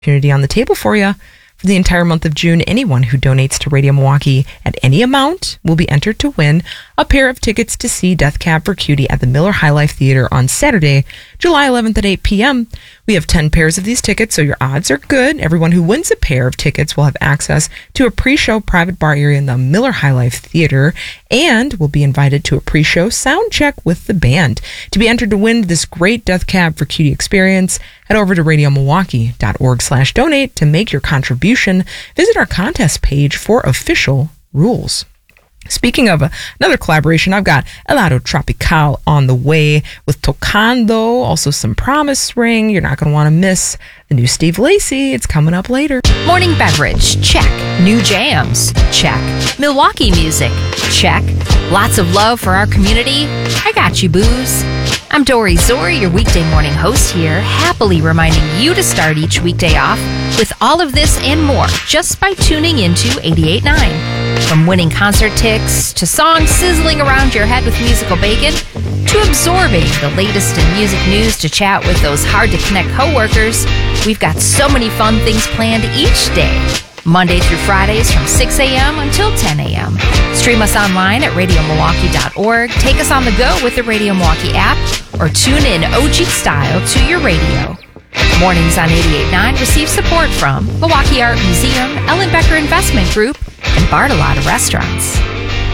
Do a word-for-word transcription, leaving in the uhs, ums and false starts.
opportunity on the table for you. For the entire month of June, anyone who donates to Radio Milwaukee at any amount will be entered to win a pair of tickets to see Death Cab for Cutie at the Miller High Life Theater on Saturday, July eleventh at eight p.m. We have ten pairs of these tickets, so your odds are good. Everyone who wins a pair of tickets will have access to a pre-show private bar area in the Miller High Life Theater and will be invited to a pre-show sound check with the band. To be entered to win this great Death Cab for Cutie experience, head over to radio milwaukee dot org slash donate to make your contribution. Visit our contest page for official rules. Speaking of a, another collaboration, I've got Helado Tropical on the way with Tocando, also some Promise Ring. You're not going to want to miss the new Steve Lacy. It's coming up later. Morning beverage, check. New jams, check. Milwaukee music, check. Lots of love for our community. I got you, booze. I'm Dory Zori, your weekday morning host here, happily reminding you to start each weekday off with all of this and more just by tuning into eighty-eight point nine. From winning concert tickets to songs sizzling around your head with musical bacon to absorbing the latest in music news to chat with those hard-to-connect coworkers, we've got so many fun things planned each day. Monday through Fridays from six a.m. until ten a.m. Stream us online at radio milwaukee dot org, take us on the go with the Radio Milwaukee app, or tune in O G style to your radio. Mornings on eighty-eight point nine receive support from Milwaukee Art Museum, Ellen Becker Investment Group, and Bartolotta Restaurants.